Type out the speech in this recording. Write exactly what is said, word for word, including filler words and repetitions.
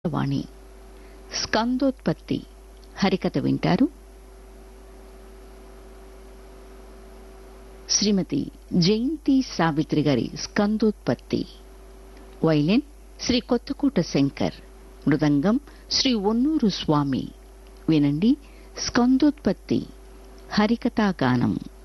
వాణి స్కందోత్పత్తి హరికథ వింటారు. శ్రీమతి జయంతి సావిత్రి గారి స్కందోత్పత్తి. వైలిన్ శ్రీ కొత్తకోట శంకర్, మృదంగం శ్రీ ఒన్నూరు స్వామి. వినండి స్కందోత్పత్తి హరికథా గానం.